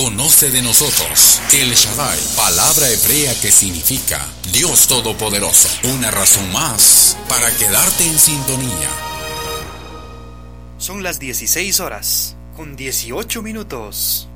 conoce de nosotros. El Shaddai, palabra hebrea que significa Dios Todopoderoso. Una razón más para quedarte en sintonía. Son las 16 horas, con 18 minutos.